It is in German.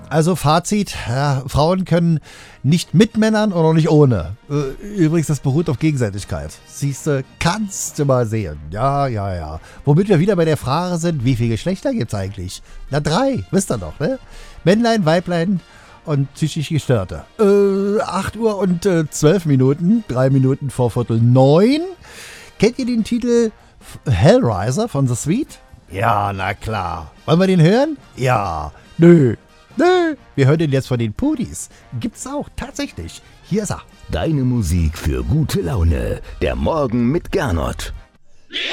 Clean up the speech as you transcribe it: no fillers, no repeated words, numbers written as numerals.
Also Fazit, ja, Frauen können nicht mit Männern und auch nicht ohne. Übrigens, das beruht auf Gegenseitigkeit. Siehste, kannst du mal sehen. Ja. Womit wir wieder bei der Frage sind, wie viele Geschlechter gibt's eigentlich? Na 3, wisst ihr doch, ne? Männlein, Weiblein und psychisch Gestörte. 8 Uhr und 12 Minuten, 3 Minuten vor 8:45. Kennt ihr den Titel Hellraiser von The Sweet? Ja, na klar. Wollen wir den hören? Ja. Nö, wir hören den jetzt von den Pudis. Gibt's auch, tatsächlich. Hier ist er. Deine Musik für gute Laune. Der Morgen mit Gernot.